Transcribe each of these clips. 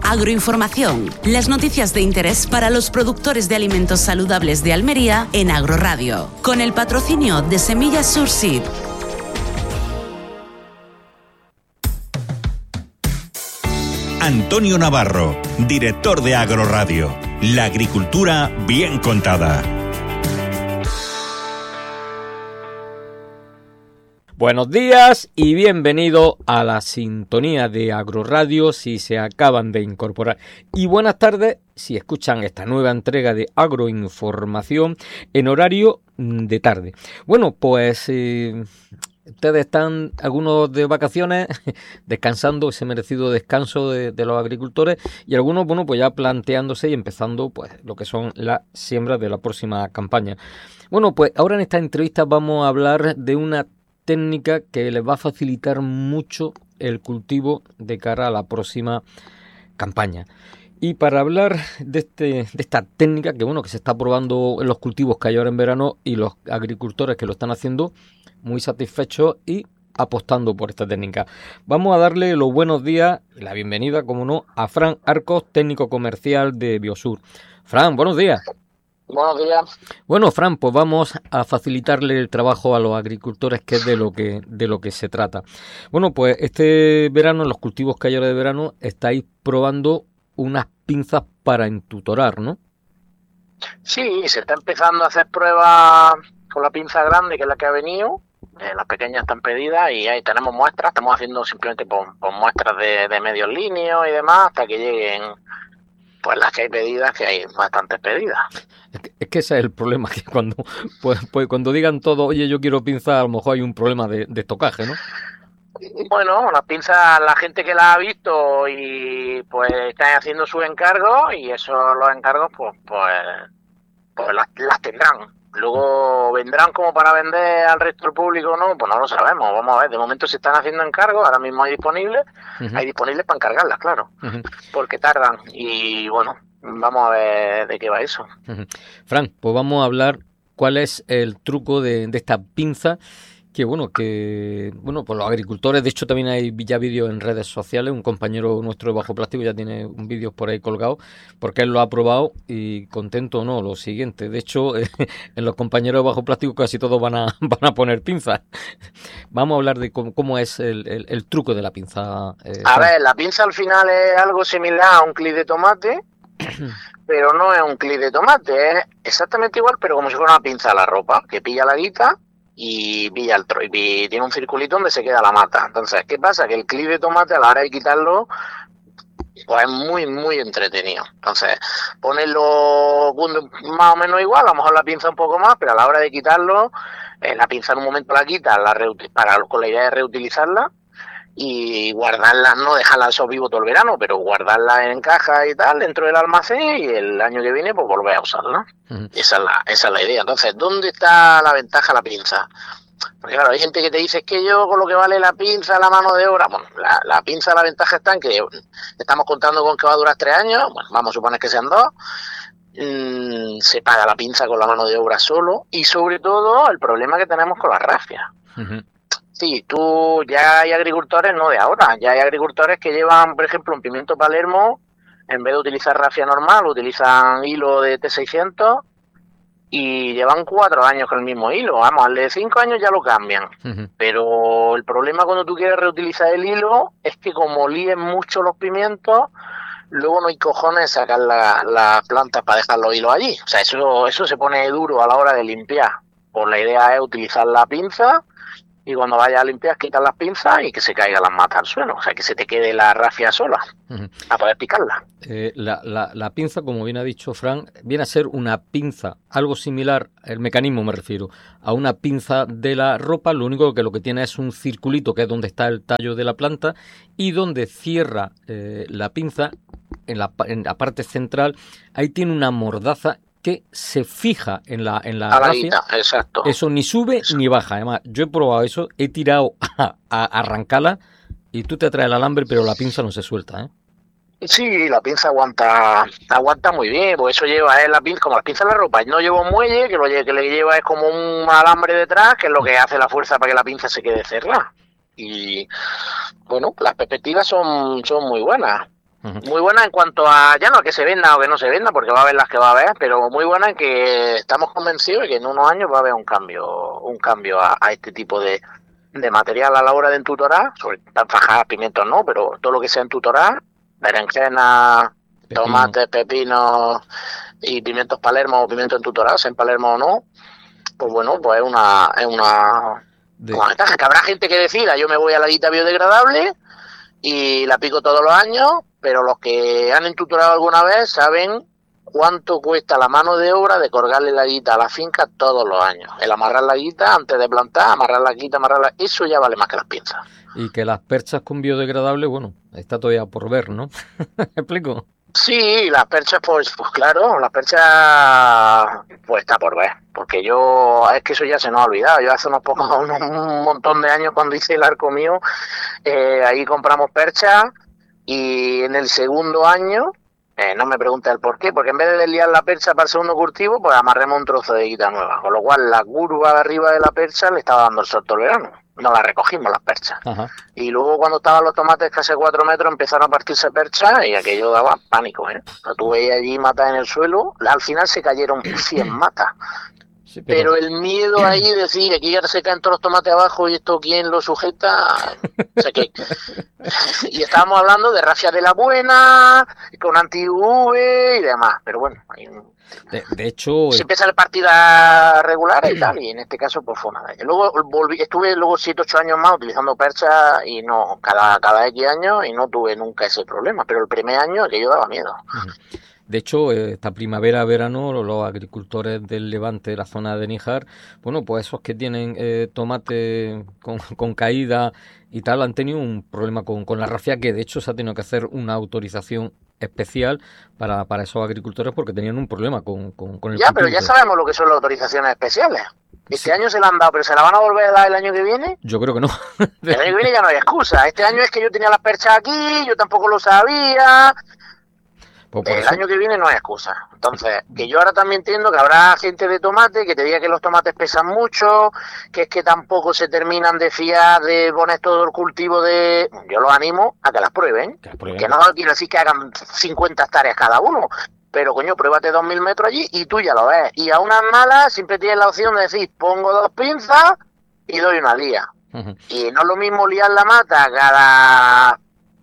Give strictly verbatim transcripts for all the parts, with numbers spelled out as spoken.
Agroinformación, las noticias de interés para los productores de alimentos saludables de Almería en Agroradio, con el patrocinio de Semillas Surseed. Antonio Navarro, director de Agroradio. La agricultura bien contada. Buenos días y bienvenido a la sintonía de Agroradio si se acaban de incorporar. Y buenas tardes si escuchan esta nueva entrega de Agroinformación en horario de tarde. Bueno, pues eh, ustedes están algunos de vacaciones, descansando, ese merecido descanso de, de los agricultores, y algunos, bueno, pues ya planteándose y empezando pues lo que son las siembras de la próxima campaña. Bueno, pues ahora en esta entrevista vamos a hablar de una técnica que les va a facilitar mucho el cultivo de cara a la próxima campaña. Y para hablar de, este, de esta técnica, que bueno, que se está probando en los cultivos que hay ahora en verano, y los agricultores que lo están haciendo muy satisfechos y apostando por esta técnica, vamos a darle los buenos días y la bienvenida, como no, a Fran Arcos, técnico comercial de Biosur. Fran, buenos días. Buenos días. Bueno, Fran, pues vamos a facilitarle el trabajo a los agricultores, que es de lo que de lo que se trata. Bueno, pues este verano, en los cultivos que hay ahora de verano, estáis probando unas pinzas para entutorar, ¿no? Sí, se está empezando a hacer pruebas con la pinza grande, que es la que ha venido. Eh, las pequeñas están pedidas y ahí tenemos muestras. Estamos haciendo simplemente por, por muestras de, de medios líneos y demás, hasta que lleguen pues las que hay pedidas, que hay bastantes pedidas. Es que, es que ese es el problema, que cuando pues, pues cuando digan todo, oye, yo quiero pinza, a lo mejor hay un problema de, de estocaje, ¿no? Bueno, las pinzas, la gente que las ha visto y pues están haciendo sus encargos, y esos los encargos pues pues, pues las, las tendrán. Luego vendrán como para vender al resto del público, ¿no? Pues no lo sabemos, vamos a ver. De momento se están haciendo encargos, ahora mismo hay disponibles, uh-huh. hay disponibles para encargarlas, claro, uh-huh. porque tardan. Y bueno, vamos a ver de qué va eso. Uh-huh. Fran, pues vamos a hablar cuál es el truco de, de esta pinza. Que bueno, que bueno, pues los agricultores, de hecho también hay ya vídeos en redes sociales, un compañero nuestro de Bajo Plástico ya tiene un vídeo por ahí colgado, porque él lo ha probado y contento o no, lo siguiente. De hecho, eh, en los compañeros de Bajo Plástico casi todos van a van a poner pinzas. Vamos a hablar de cómo, cómo es el, el, el truco de la pinza. Eh, a ver, la pinza al final es algo similar a un clip de tomate, pero no es un clip de tomate, es exactamente igual, pero como si fuera una pinza a la ropa, que pilla la guita y pilla el tro- y tiene un circulito donde se queda la mata. Entonces, ¿qué pasa? Que el clip de tomate, a la hora de quitarlo, pues es muy, muy entretenido. Entonces, ponerlo más o menos igual, a lo mejor la pinza un poco más, pero a la hora de quitarlo, eh, la pinza en un momento la quitas, la reut- para, con la idea de reutilizarla, y guardarla, no dejarla eso vivo todo el verano, pero guardarla en caja y tal dentro del almacén, y el año que viene pues volver a usarla. Uh-huh. Esa es la, esa es la idea. Entonces, ¿dónde está la ventaja de la pinza? Porque claro, hay gente que te dice, es que yo con lo que vale la pinza, la mano de obra, bueno, la, la pinza, la ventaja está en que estamos contando con que va a durar tres años, bueno, vamos a suponer que sean dos, mm, se paga la pinza con la mano de obra solo, y sobre todo el problema que tenemos con las rafias. Uh-huh. Sí, tú, ya hay agricultores, no de ahora, ya hay agricultores que llevan, por ejemplo, un pimiento Palermo, en vez de utilizar rafia normal, utilizan hilo de T seiscientos y llevan cuatro años con el mismo hilo. Vamos, al de cinco años ya lo cambian. Uh-huh. Pero el problema cuando tú quieres reutilizar el hilo es que como líen mucho los pimientos, luego no hay cojones de sacar las la plantas para dejar los hilos allí. O sea, eso, eso se pone duro a la hora de limpiar. Pues la idea es utilizar la pinza, y cuando vayas a limpiar, quitas las pinzas y que se caigan las matas al suelo. O sea, que se te quede la rafia sola, uh-huh. a poder picarla. Eh, la, la, la pinza, como bien ha dicho Fran, viene a ser una pinza, algo similar, el mecanismo me refiero, a una pinza de la ropa. Lo único que lo que tiene es un circulito, que es donde está el tallo de la planta, y donde cierra eh, la pinza, en la, en la parte central, ahí tiene una mordaza que se fija en la en la, a la rafia. guita, exacto. Eso ni sube eso. ni baja. Además, yo he probado eso, he tirado a, a arrancarla y tú te traes el alambre, pero la pinza no se suelta, ¿eh? Sí, la pinza aguanta aguanta muy bien, porque eso lleva, es la pinza, como la pinza de la ropa, no lleva un muelle, que lo que le lleva es como un alambre detrás, que es lo que hace la fuerza para que la pinza se quede cerrada. Y bueno, las perspectivas son, son muy buenas. Uh-huh. Muy buena en cuanto a, ya no que se venda o que no se venda, porque va a haber las que va a haber, pero muy buena en que estamos convencidos de que en unos años va a haber un cambio, un cambio a, a este tipo de, de material a la hora de entutorar, sobre todo fajadas, pimientos no, pero todo lo que sea entutorar, berenjenas, Pepino. tomates, pepinos y pimientos palermo o pimientos entuturados, en Palermo o no, pues bueno, pues es una, es una, de... una ventaja, que habrá gente que decida, yo me voy a la guita biodegradable y la pico todos los años, pero los que han entutorado alguna vez saben cuánto cuesta la mano de obra de colgarle la guita a la finca todos los años. El amarrar la guita antes de plantar, amarrar la guita, amarrarla, eso ya vale más que las pinzas. Y que las perchas con biodegradable, bueno, está todavía por ver, ¿no? ¿Me explico? Sí, las perchas, pues, pues claro, las perchas, pues está por ver, porque yo, es que eso ya se nos ha olvidado, yo hace unos pocos, un, un montón de años cuando hice el arco mío, eh, ahí compramos perchas y en el segundo año, eh, no me preguntes el por qué, porque en vez de desliar la percha para el segundo cultivo, pues amarremos un trozo de guita nueva, con lo cual la curva de arriba de la percha le estaba dando el sol todo el verano. No la recogimos las perchas. Ajá. Y luego cuando estaban los tomates casi cuatro metros empezaron a partirse perchas y aquello daba pánico, ¿eh? O sea, tú veías allí matas en el suelo, al final se cayeron cien matas. Sí, pero... pero el miedo ahí de decir, aquí ya se caen todos los tomates abajo y esto quién lo sujeta, o sea que... Y estábamos hablando de rafia de la buena, con anti-U V y demás, pero bueno, hay un... De, de hecho... Se empieza la partida regular y tal, y en este caso pues fue nada. Luego volví, estuve luego siete ocho años más utilizando percha y no, cada, cada X años y no tuve nunca ese problema, pero el primer año que yo daba miedo. De hecho, esta primavera, verano, los agricultores del Levante, de la zona de Níjar, bueno, pues esos que tienen eh, tomate con, con caída y tal, han tenido un problema con, con la rafia, que de hecho se ha tenido que hacer una autorización especial para, para esos agricultores porque tenían un problema con, con, con el Ya, cultivo. Pero ya sabemos lo que son las autorizaciones especiales. Este sí. año se la han dado, pero ¿se la van a volver a dar el año que viene? Yo creo que no. El año que viene ya no hay excusa. Este año es que yo tenía las perchas aquí, yo tampoco lo sabía... Pues el eso. año que viene no hay excusa. Entonces, que yo ahora también entiendo que habrá gente de tomate que te diga que los tomates pesan mucho, que es que tampoco se terminan de fiar de poner todo el cultivo de... Yo los animo a que las prueben. Que, las prueben. Que no quiero decir que hagan cincuenta hectáreas cada uno, pero coño, pruébate dos mil metros allí y tú ya lo ves. Y a unas malas siempre tienes la opción de decir, pongo dos pinzas y doy una lía. Uh-huh. Y no es lo mismo liar la mata cada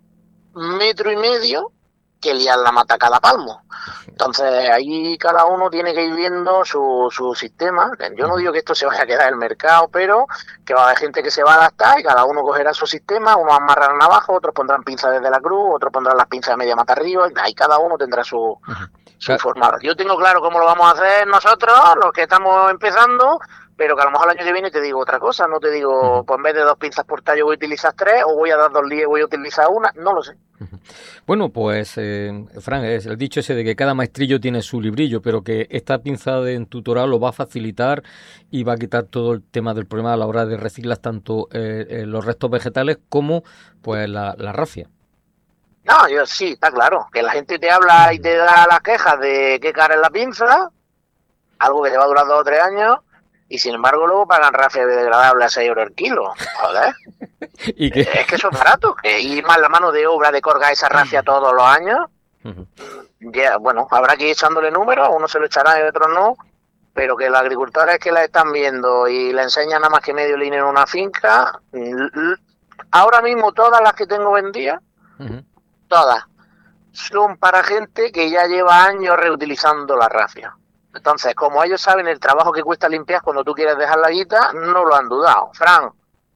metro y medio que liar la mata cada palmo. Entonces ahí cada uno tiene que ir viendo su, su sistema. Yo no digo que esto se vaya a quedar en el mercado, pero que va a haber gente que se va a adaptar y cada uno cogerá su sistema, unos amarrarán abajo, otros pondrán pinzas desde la cruz, otros pondrán las pinzas de media mata arriba, y ahí cada uno tendrá su, uh-huh. su claro. forma. Yo tengo claro cómo lo vamos a hacer nosotros, los que estamos empezando, pero que a lo mejor el año que viene te digo otra cosa, no te digo, pues en vez de dos pinzas por tallo voy a utilizar tres, o voy a dar dos líes y voy a utilizar una, no lo sé. Bueno, pues, eh, Fran, es el dicho ese de que cada maestrillo tiene su librillo, pero que esta pinza de entutoral lo va a facilitar y va a quitar todo el tema del problema a la hora de reciclar tanto eh, eh, los restos vegetales como pues la, la rafia. No, yo sí, está claro, que la gente te habla y te da las quejas de qué cara es la pinza, algo que te va a durar dos o tres años, y sin embargo luego pagan rafia biodegradable a seis euros el kilo. Joder. ¿Y qué? Es que eso es barato. Que ir más la mano de obra de colgar esa rafia todos los años. Uh-huh. Ya, bueno, habrá que ir echándole números, uno se lo echará y otros no, pero que los agricultores que la están viendo y le enseñan nada más que medio línea en una finca, ahora mismo todas las que tengo vendidas, uh-huh. todas, son para gente que ya lleva años reutilizando la rafia. Entonces, como ellos saben el trabajo que cuesta limpiar cuando tú quieres dejar la guita, no lo han dudado. Fran,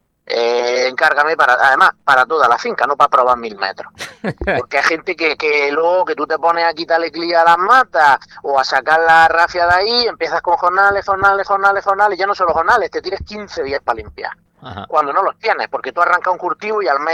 eh, encárgame para, además, para toda la finca, no para probar mil metros. Porque hay gente que, que luego que tú te pones a quitarle clía a las matas o a sacar la rafia de ahí, empiezas con jornales, jornales, jornales, jornales, ya no solo jornales, te tienes quince días para limpiar. Ajá. Cuando no los tienes, porque tú arrancas un cultivo y al mes